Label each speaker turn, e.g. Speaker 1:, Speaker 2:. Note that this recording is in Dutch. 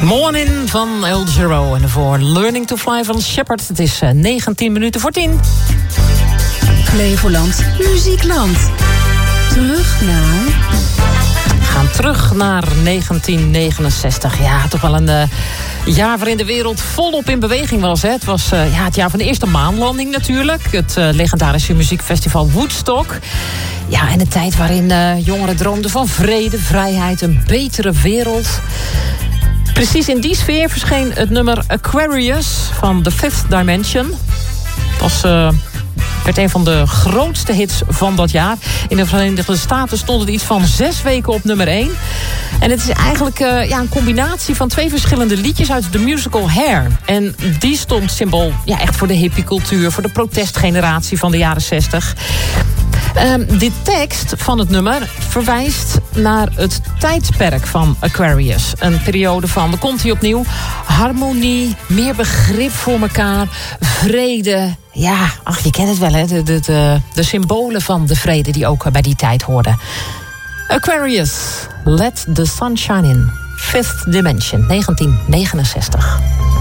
Speaker 1: Morning van El Giro en daarvoor Learning to Fly van Shepard. Het is 19 minuten voor 10.
Speaker 2: Flevoland Muziekland. We
Speaker 1: gaan terug naar 1969. Ja, toch wel een jaar waarin de wereld volop in beweging was. Hè. Het was het jaar van de eerste maanlanding natuurlijk. Het legendarische muziekfestival Woodstock. Ja, en een tijd waarin jongeren droomden van vrede, vrijheid, een betere wereld. Precies in die sfeer verscheen het nummer Aquarius van The Fifth Dimension. Het werd een van de grootste hits van dat jaar. In de Verenigde Staten stond het iets van 6 weken op nummer 1. En het is eigenlijk een combinatie van 2 verschillende liedjes uit de musical Hair. En die stond symbool echt voor de hippiecultuur, voor de protestgeneratie van de jaren 60. De tekst van het nummer verwijst naar het tijdperk van Aquarius. Een periode van, daar komt hij opnieuw, harmonie, meer begrip voor elkaar, vrede. Ja, je kent het wel, hè? De symbolen van de vrede die ook bij die tijd hoorden. Aquarius, Let the Sun Shine In. Fifth Dimension, 1969.